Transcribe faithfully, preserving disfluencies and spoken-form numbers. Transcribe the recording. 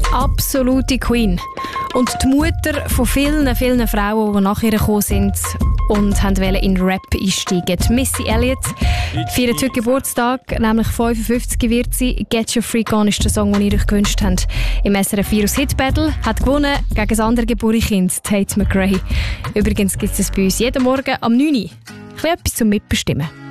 absolute Queen. Und die Mutter von vielen, vielen Frauen, die nach ihr gekommen sind und wollten in Rap einsteigen. Missy Elliott feiert heute Geburtstag, nämlich fünfundfünfzig wird sie. «Get Your Freak On» ist der Song, den ihr euch gewünscht habt. Im S R F Virus Hit Battle hat gewonnen gegen das andere Geburtskind, Tate McRae. Übrigens gibt es bei uns jeden Morgen am neun Uhr etwas zum Mitbestimmen.